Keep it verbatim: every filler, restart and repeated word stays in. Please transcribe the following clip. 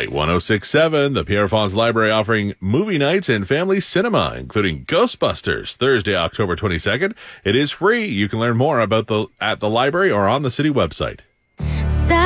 Light one oh six point seven, the Pierre Fonds Library offering movie nights and family cinema, including Ghostbusters, Thursday, October twenty-second. It is free. You can learn more about the at the library or on the city website.